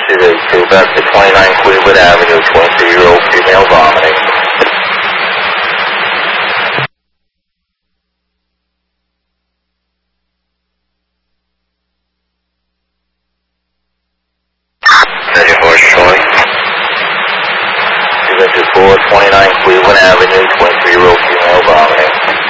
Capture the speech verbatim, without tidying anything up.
Two eight two, back to twenty-nine Cleveland Avenue, twenty-three-year-old female vomiting. Negative four, Charlie. Two eight two four, twenty-nine Cleveland Avenue, twenty-three-year-old female vomiting.